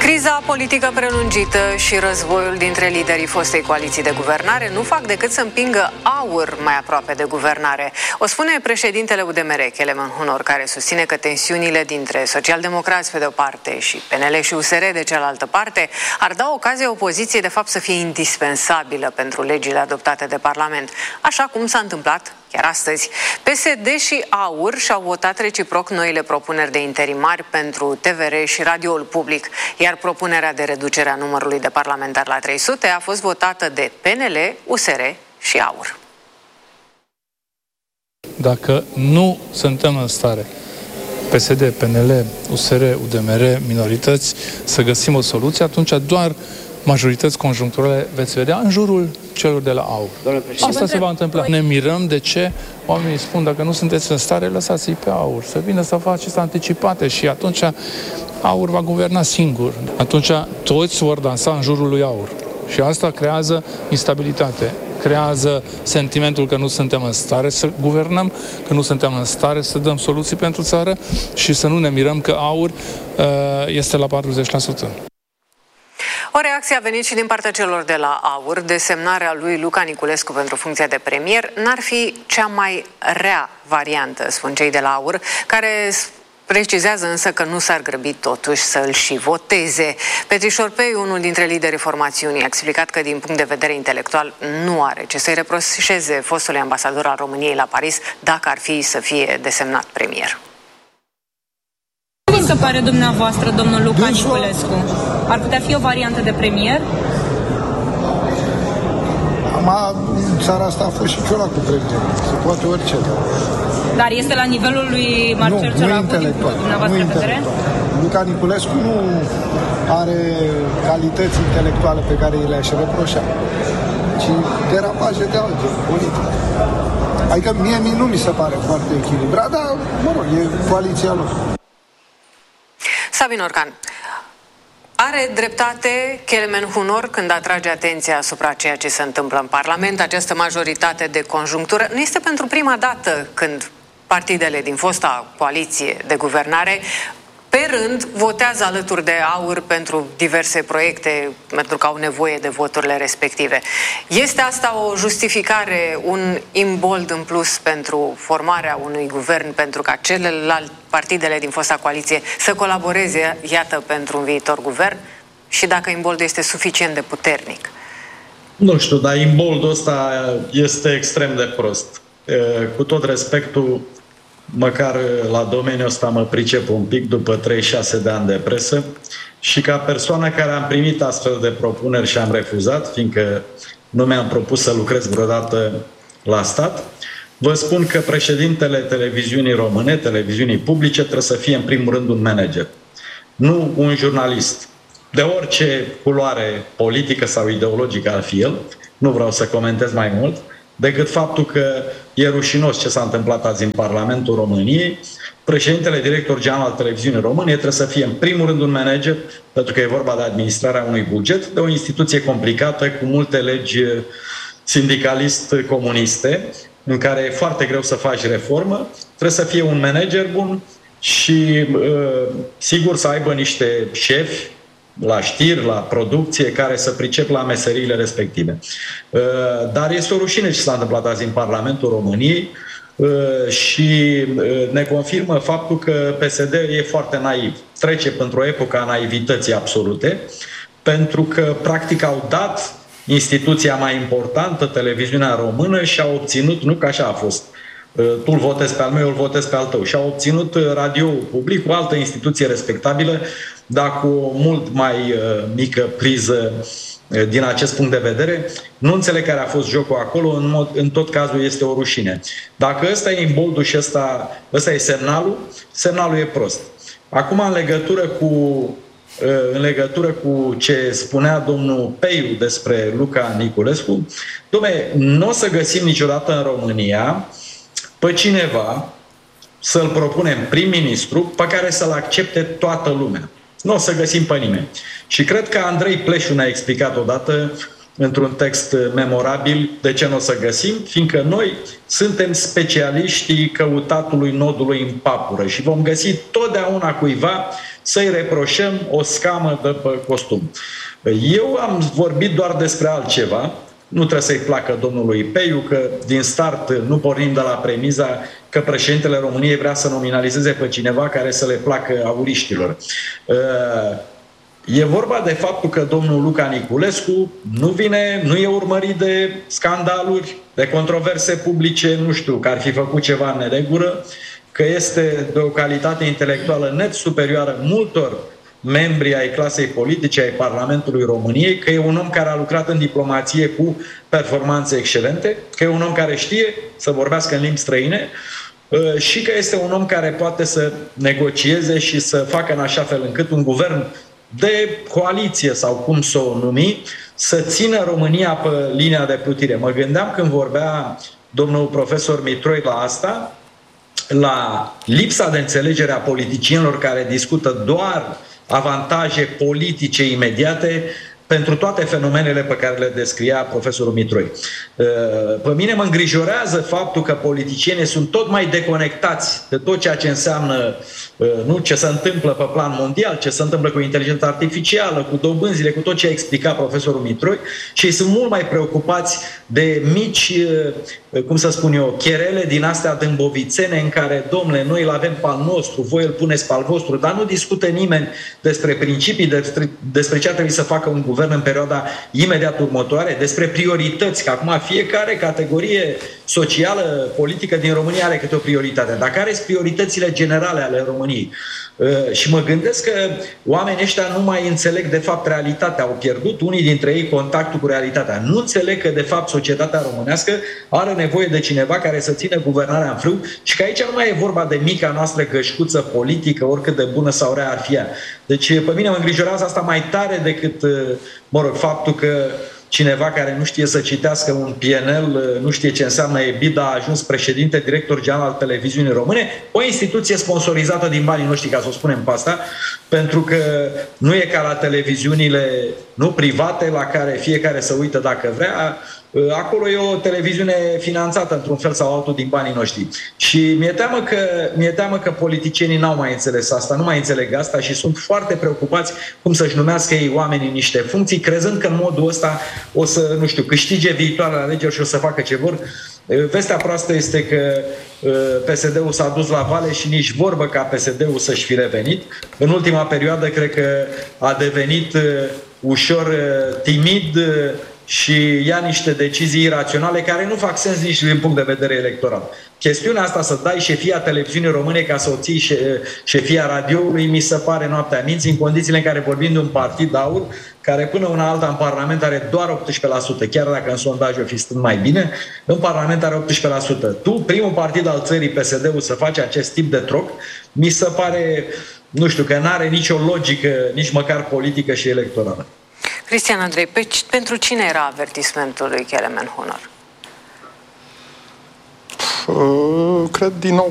Criza politică prelungită și războiul dintre liderii fostei coaliții de guvernare nu fac decât să împingă AUR mai aproape de guvernare. O spune președintele UDMR, Kelemen Hunor, care susține că tensiunile dintre socialdemocrați pe de o parte și PNL și USR de cealaltă parte ar da ocazia opoziției de fapt să fie indispensabilă pentru legile adoptate de Parlament, așa cum s-a întâmplat chiar astăzi. PSD și AUR și-au votat reciproc noile propuneri de interimari pentru TVR și radioul public, iar propunerea de reducere a numărului de parlamentari la 300 a fost votată de PNL, USR și AUR. Dacă nu suntem în stare, PSD, PNL, USR, UDMR, minorități, să găsim o soluție, atunci doar majorități conjuncturale veți vedea în jurul celor de la AUR. Asta se va întâmpla. Ne mirăm de ce oamenii spun, dacă nu sunteți în stare, lăsați-i pe AUR, să vină să faceți anticipate și atunci AUR va guverna singur. Atunci toți vor dansa în jurul lui AUR. Și asta creează instabilitate, creează sentimentul că nu suntem în stare să guvernăm, că nu suntem în stare să dăm soluții pentru țară și să nu ne mirăm că AUR este la 40%. O reacție a venit și din partea celor de la AUR. Desemnarea lui Luca Niculescu pentru funcția de premier n-ar fi cea mai rea variantă, spun cei de la AUR, care precizează însă că nu s-ar grăbi totuși să îl și voteze. Petrișor Pei, unul dintre liderii formațiunii, a explicat că din punct de vedere intelectual nu are ce să-i reproșeze fostului ambasador al României la Paris dacă ar fi să fie desemnat premier. Cum se pare dumneavoastră, domnul Luca Niculescu? Ar putea fi o variantă de premier? Țara asta a fost și Ciolacu premier. Se poate orice. Dar este la nivelul lui Marcel Ciolacu, din dumneavoastră vedere? Luca Niculescu nu are calități intelectuale pe care i le-aș reproșa, ci derapaje de altfel, politică. Adică mie nu mi se pare foarte echilibrat, dar, mă rog, e coaliția lor. Sabin Orcan, are dreptate Kelemen Hunor când atrage atenția asupra ceea ce se întâmplă în Parlament? Această majoritate de conjunctură nu este pentru prima dată când partidele din fosta coaliție de guvernare pe rând votează alături de AUR pentru diverse proiecte, pentru că au nevoie de voturile respective. Este asta o justificare, un imbold în plus pentru formarea unui guvern, pentru ca celelalte partidele din fosta coaliție să colaboreze, iată, pentru un viitor guvern? Și dacă imboldul este suficient de puternic? Nu știu, dar imboldul ăsta este extrem de prost. Cu tot respectul, măcar la domeniul ăsta mă pricep un pic după 36 de ani de presă și ca persoană care am primit astfel de propuneri și am refuzat, fiindcă nu mi-am propus să lucrez vreodată la stat, vă spun că președintele televiziunii române, televiziunii publice, trebuie să fie în primul rând un manager, nu un jurnalist. De orice culoare politică sau ideologică ar fi el, nu vreau să comentez mai mult, decât faptul că e rușinos ce s-a întâmplat azi în Parlamentul României. Președintele director general al televiziunii române trebuie să fie în primul rând un manager, pentru că e vorba de administrarea unui buget, de o instituție complicată, cu multe legi sindicalist-comuniste, în care e foarte greu să faci reformă. Trebuie să fie un manager bun și, sigur, să aibă niște șefi la știri, la producție, care să pricep la meseriile respective. Dar este o rușine ce s-a întâmplat azi în Parlamentul României și ne confirmă faptul că PSD e foarte naiv. Trece pentru o epocă a naivității absolute, pentru că practic au dat instituția mai importantă, televiziunea română, și au obținut, nu că așa a fost, tu îl votezi pe al meu, eu îl votez pe al tău. Și au obținut radioul public, o altă instituție respectabilă, dar cu o mult mai mică priză din acest punct de vedere. Nu înțeleg care a fost jocul acolo, în tot cazul este o rușine. Dacă ăsta e imboldul și ăsta e semnalul e prost. Acum, în legătură cu ce spunea domnul Peiu despre Luca Niculescu, nu o să găsim niciodată în România pe cineva să-l propunem prim-ministru pe care să-l accepte toată lumea. Nu o să găsim pe nimeni. Și cred că Andrei Pleșu ne-a explicat odată într-un text memorabil de ce nu o să găsim, fiindcă noi suntem specialiștii căutatului nodului în papură și vom găsi totdeauna cuiva să-i reproșăm o scamă de pe costum. Eu am vorbit doar despre altceva. Nu trebuie să-i placă domnului Peiu că din start nu pornim de la premiza că președintele României vrea să nominalizeze pe cineva care să le placă auriștilor. E vorba de faptul că domnul Luca Niculescu nu e urmărit de scandaluri, de controverse publice, nu știu, că ar fi făcut ceva în neregulă, că este de o calitate intelectuală net superioară multor membri ai clasei politice, ai Parlamentului României, că e un om care a lucrat în diplomație cu performanțe excelente, că e un om care știe să vorbească în limbi străine și că este un om care poate să negocieze și să facă în așa fel încât un guvern de coaliție sau cum să o numi, să țină România pe linia de plutire. Mă gândeam când vorbea domnul profesor Mitroi la asta, la lipsa de înțelegere a politicienilor care discută doar avantaje politice imediate pentru toate fenomenele pe care le descria profesorul Mitroi. Pe mine mă îngrijorează faptul că politicienii sunt tot mai deconectați de tot ceea ce înseamnă ce se întâmplă pe plan mondial, ce se întâmplă cu inteligența artificială, cu dobânzile, cu tot ce a explicat profesorul Mitroi și ei sunt mult mai preocupați de mici, cum să spun eu, cherele din astea dâmbovițene în care, domnule, noi îl avem pe al nostru, voi îl puneți pe al vostru, dar nu discută nimeni despre principii, despre ce ar trebui să facă un guvern în perioada imediat următoare, despre priorități, că acum fiecare categorie socială, politică din România are câte o prioritate. Dar care sunt prioritățile generale ale României? Și mă gândesc că oamenii ăștia nu mai înțeleg de fapt realitatea. Au pierdut unii dintre ei contactul cu realitatea. Nu înțeleg că de fapt societatea românească are nevoie de cineva care să țină guvernarea în frâu și că aici nu mai e vorba de mica noastră gășcuță politică, oricât de bună sau rea ar fi ea. Deci pe mine mă îngrijorează asta mai tare decât, faptul că cineva care nu știe să citească un PNL, nu știe ce înseamnă EBITDA, a ajuns președinte, director general al televiziunii române, o instituție sponsorizată din banii noștri, ca să o spunem pe asta, pentru că nu e ca la televiziunile private, la care fiecare să uită dacă vrea. Acolo e o televiziune finanțată într-un fel sau altul din banii noștri. Și mi-e teamă că politicienii n-au mai înțeles asta, nu mai înțeleg asta și sunt foarte preocupați cum să-și numească ei oamenii în niște funcții, crezând că în modul ăsta o să, câștige viitoarele alegeri și o să facă ce vor. Vestea proastă este că PSD-ul s-a dus la vale și nici vorbă ca PSD-ul să-și fi revenit. În ultima perioadă cred că a devenit ușor timid și ia niște decizii iraționale care nu fac sens nici din punct de vedere electoral. Chestiunea asta să dai șefia televiziunii române ca să o ții șefia radioului mi se pare noaptea minții, în condițiile în care vorbim de un partid AUR care până una alta în Parlament are doar 18%, chiar dacă în sondaj o fi stând mai bine, în Parlament are 18%. Tu, primul partid al țării, PSD-ul, să faci acest tip de troc, mi se pare, că n-are nicio logică, nici măcar politică și electorală. Cristian Andrei, pentru cine era avertismentul lui Kelemen Honor? Cred din nou